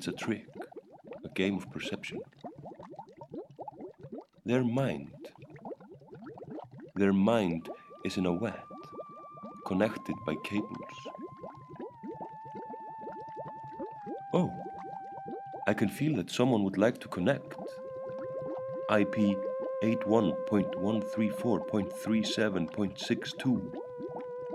It's a trick, a game of perception. Their mind is in a wet, connected by cables. Oh, I can feel that someone would like to connect. IP 81.134.37.62.